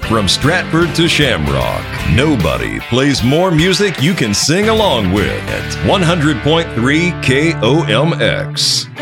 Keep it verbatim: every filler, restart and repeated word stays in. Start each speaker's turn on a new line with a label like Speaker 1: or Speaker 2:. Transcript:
Speaker 1: From Stratford to Shamrock, nobody plays more music you can sing along with at one hundred point three K O M X.